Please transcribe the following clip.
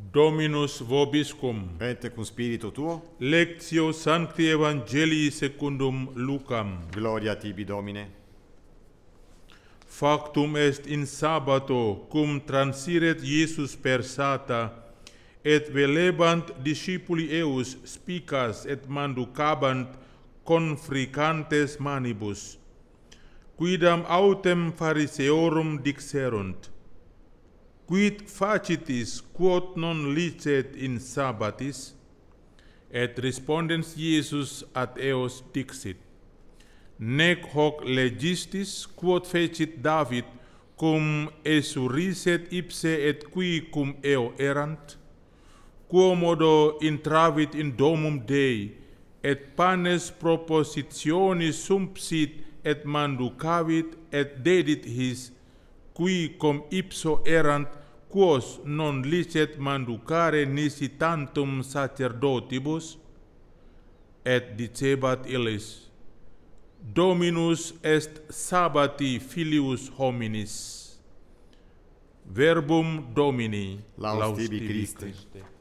Dominus vobiscum. Et cum spiritu tuo. Lectio Sancti Evangelii secundum Lucam. Gloria tibi, Domine. Factum est in sabbato cum transiret Iesus per sata, et velebant discipuli eus spicas et manducabant confricantes manibus, quidam autem Phariseorum dixerunt: quid facitis quod non licet in sabbatis? Et respondens Iesus ad eos dixit: nec hoc legistis quod fecit David cum esurriset ipse et qui cum eo erant, quomodo intravit in domum Dei, et panes propositionis sumpsit et manducavit et dedit his, qui cum ipso erant, quos non licet manducare nisi tantum sacerdotibus? Et dicebat illis: Dominus est sabbati filius hominis. Verbum Domini. Laus tibi, Christe.